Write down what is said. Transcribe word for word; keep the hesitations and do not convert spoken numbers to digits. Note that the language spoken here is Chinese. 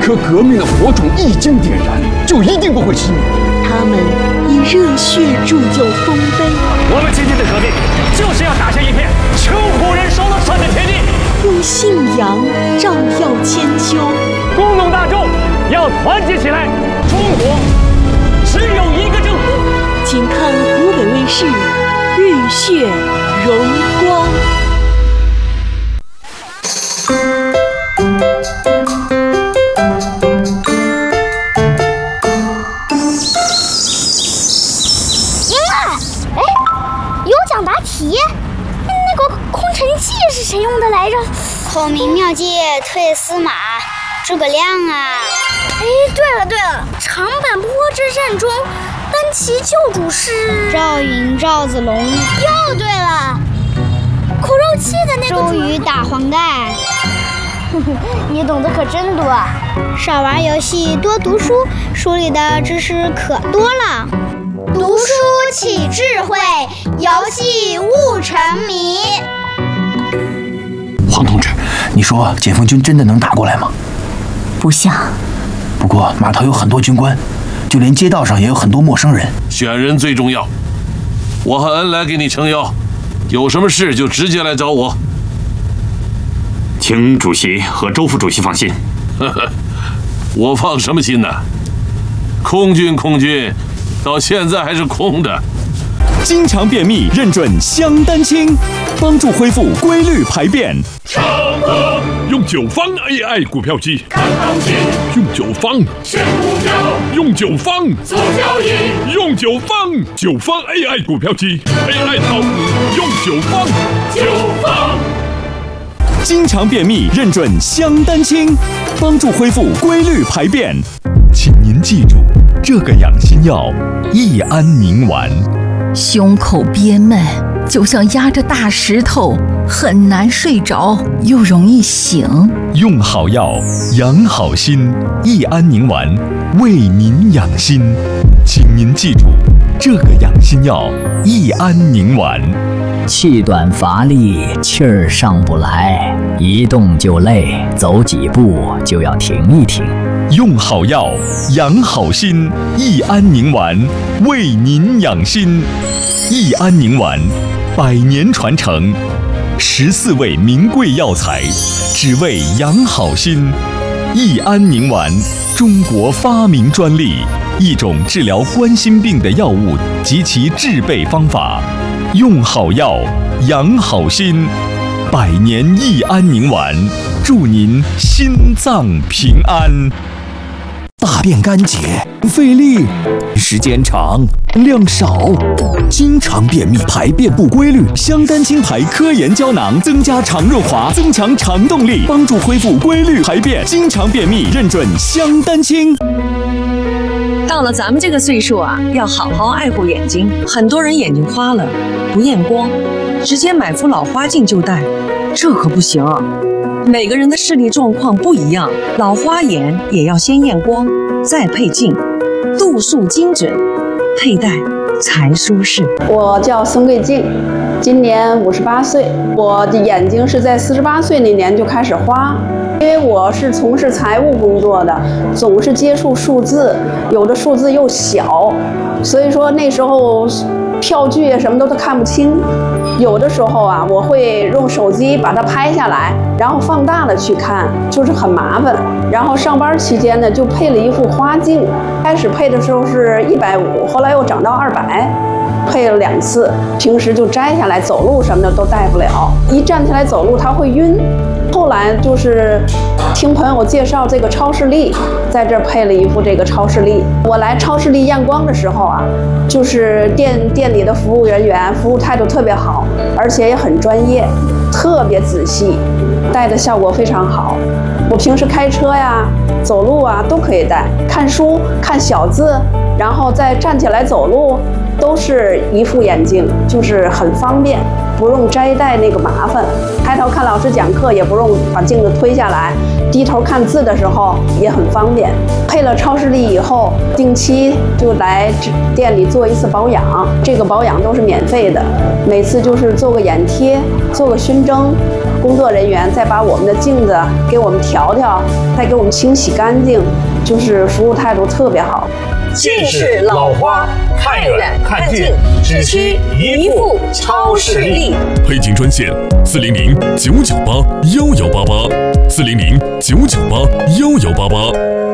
颗革命的火种一经点燃，就一定不会熄灭。 他们以热血铸就丰碑。 我们今天的革命，就是要打下一片穷苦人说了算的田地， 用信仰照耀千秋。 工农大众要团结起来，中国只有一个政府。 请看湖北卫视《浴血荣光》。 那个空城计是谁用的来着？ 孔明妙计退司马，诸葛亮啊！ 哎，对了对了，长坂坡之战中，单骑救主是赵云、赵子龙。 又对了，口肉计的那个周瑜打黄盖。 你懂得可真多。 少玩游戏，多读书，书里的知识可多了。 读书起智慧，游戏悟沉迷。 黄同志，你说解放军真的能打过来吗？ 不像。 不过码头有很多军官，就连街道上也有很多陌生人。 选人最重要，我和恩来给你撑腰，有什么事就直接来找我。 请主席和周副主席放心。 呵呵，我放什么心呢？空军，空军。到现在还是空的。 经常便秘认准香丹清，帮助恢复规律排便。 成功用九方 A I 股票机，看行情；用九方选股票，用九方做交易；用九方九方 A I 股票机 ，A I 炒股用九方九方。 经常便秘认准香丹清，帮助恢复规律排便。 请您记住这个养心药益安宁丸。 胸口憋闷，就像压着大石头，很难睡着，又容易醒。 用好药养好心，益安宁丸为您养心。请您记住这个养心药益安宁丸。 气短乏力，气儿上不来，一动就累，走几步就要停一停。 用好药养好心，益安宁丸为您养心。益安宁丸百年传承，十四味名贵药材，只为养好心。益安宁丸，中国发明专利，一种治疗冠心病的药物及其制备方法。用好药养好心，百年益安宁丸，祝您心脏平安。 大便干结，费力，时间长，量少，经常便秘，排便不规律。香丹清牌科研胶囊增加肠润滑，增强肠动力，帮助恢复规律排便。经常便秘认准香丹清。 到了咱们这个岁数啊，要好好爱护眼睛。很多人眼睛花了，不验光，直接买副老花镜就戴，这可不行。每个人的视力状况不一样，老花眼也要先验光，再配镜，度数精准，佩戴才舒适。 我叫孙桂静，今年五十八岁。我的眼睛是在四十八岁那年就开始花，因为我是从事财务工作的，总是接触数字，有的数字又小，所以说那时候票据什么都都看不清。有的时候啊，我会用手机把它拍下来，然后放大了去看，就是很麻烦。然后上班期间呢，就配了一副花镜，开始配的时候是一百五，后来又涨到二百，配了两次。平时就摘下来，走路什么的都戴不了，一站起来走路它会晕。后来就是听朋友介绍这个超视力，在这儿配了一副这个超视力。我来超视力验光的时候啊，就是店店里的服务人员服务态度特别好，而且也很专业，特别仔细，戴的效果非常好。我平时开车呀、走路啊都可以戴，看书看小字，然后再站起来走路， 都是一副眼镜，就是很方便，不用摘戴那个麻烦。抬头看老师讲课也不用把镜子推下来，低头看字的时候也很方便。配了超视力以后，定期就来店里做一次保养，这个保养都是免费的，每次就是做个眼贴，做个熏蒸，工作人员再把我们的镜子给我们调调，再给我们清洗干净，就是服务态度特别好。 近视老花，看远看近，只需一副超视力。 配镜专线：四零零九九八幺幺八八，四零零九九八幺幺八八。